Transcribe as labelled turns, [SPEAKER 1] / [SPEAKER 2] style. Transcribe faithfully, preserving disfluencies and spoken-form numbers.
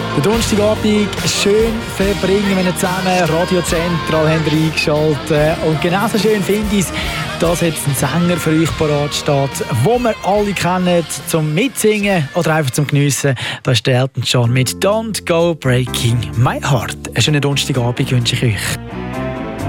[SPEAKER 1] Den Donnerstagabend schön verbringen, wenn ihr zusammen Radio Zentral habt eingeschaltet. Und genauso schön finde ich es, dass jetzt ein Sänger für euch parat steht, den wir alle kennen, zum Mitsingen oder einfach zum Geniessen. Das ist der Elton John mit «Don't Go Breaking My Heart». Einen schönen Donnerstagabend wünsche ich euch.